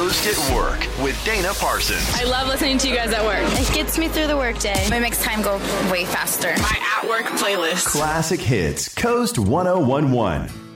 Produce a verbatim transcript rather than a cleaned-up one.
Coast at Work with Dana Parsons. I love listening to you guys at work. It gets me through the workday. It makes time go way faster. My at-work playlist. Classic Hits, Coast one oh one one.